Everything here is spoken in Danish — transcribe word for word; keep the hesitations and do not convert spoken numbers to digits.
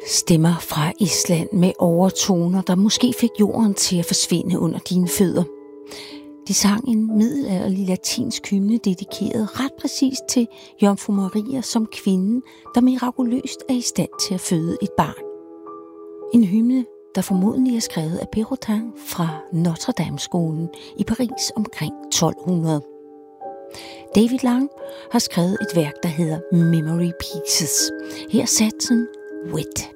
Stemmer fra Island med overtoner, der måske fik jorden til at forsvinde under dine fødder. De sang en middelalderlig latinsk hymne, dedikeret ret præcist til Jomfru Maria som kvinden, der mirakuløst er i stand til at føde et barn. En hymne, der formodentlig er skrevet af Perrotin fra Notre Dame-skolen i Paris omkring tolv hundrede. David Lang har skrevet et værk, der hedder Memory Pieces. Her er satsen Wet.